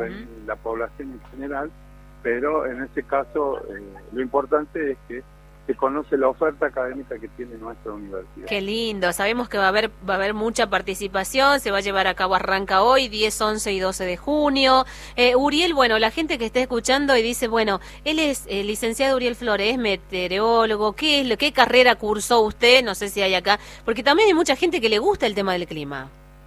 en la población en general, pero en este caso lo importante es que se conoce la oferta académica que tiene nuestra universidad. Qué lindo, sabemos que va a haber mucha participación, se va a llevar a cabo, arranca hoy, 10, 11 y 12 de junio. Uriel, bueno, la gente que esté escuchando y dice, bueno, él es licenciado Uriel Flores, es meteorólogo, ¿qué carrera cursó usted? No sé si hay acá, porque también hay mucha gente que le gusta el tema del clima.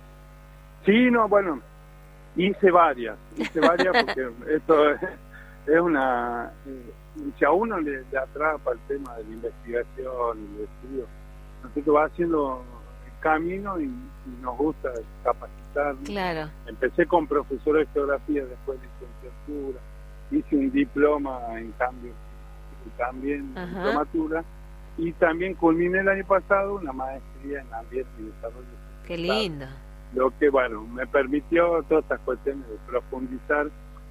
Sí, no, bueno, hice varias porque esto es una... si a uno le atrapa el tema de la investigación, el estudio, nosotros va haciendo el camino y nos gusta capacitarnos. Claro. Empecé con profesor de geografía, después de licenciatura, hice un diploma en cambio y también diplomatura, y también culminé el año pasado una maestría en ambiente y desarrollo. Qué lindo. Lo que, bueno, me permitió todas estas cuestiones de profundizar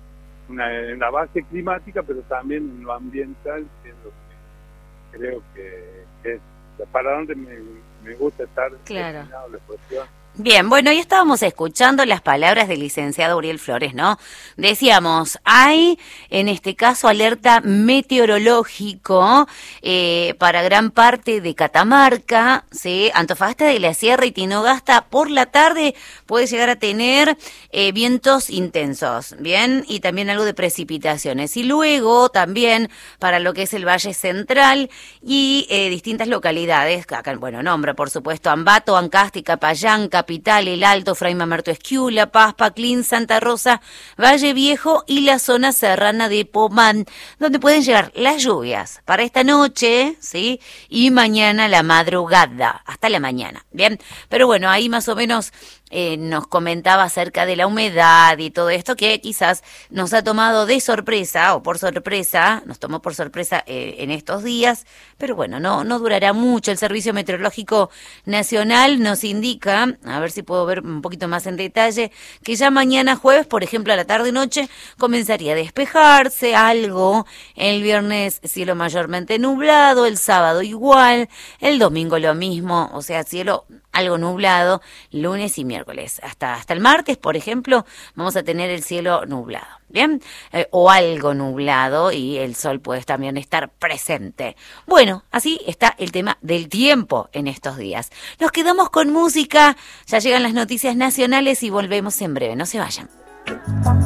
en la base climática, pero también en lo ambiental, que es lo que creo que es para donde me gusta estar. Claro. La cuestión. Bien, bueno, ahí estábamos escuchando las palabras del licenciado Uriel Flores, ¿no? Decíamos, hay en este caso alerta meteorológico para gran parte de Catamarca, ¿sí? Antofagasta de la Sierra y Tinogasta por la tarde puede llegar a tener vientos intensos, ¿bien? Y también algo de precipitaciones. Y luego también para lo que es el Valle Central y distintas localidades, acá, bueno, nombra por supuesto Ambato, Ancasti, Capayán, Capital, El Alto, Fray Mamerto Esquiula, Paz, Paclín, Santa Rosa, Valle Viejo y la zona serrana de Pomán, donde pueden llegar las lluvias para esta noche, ¿sí? Y mañana la madrugada, hasta la mañana, ¿bien? Pero bueno, ahí más o menos nos comentaba acerca de la humedad y todo esto que quizás nos ha tomado de sorpresa o por sorpresa, nos tomó por sorpresa en estos días, pero bueno, no durará mucho. El Servicio Meteorológico Nacional nos indica, a ver si puedo ver un poquito más en detalle, que ya mañana jueves, por ejemplo a la tarde-noche, comenzaría a despejarse algo, el viernes cielo mayormente nublado, el sábado igual, el domingo lo mismo, o sea, cielo algo nublado, lunes y miércoles. Hasta el martes, por ejemplo, vamos a tener el cielo nublado, ¿bien? O algo nublado y el sol puede también estar presente. Bueno, así está el tema del tiempo en estos días. Nos quedamos con música, ya llegan las noticias nacionales y volvemos en breve, no se vayan.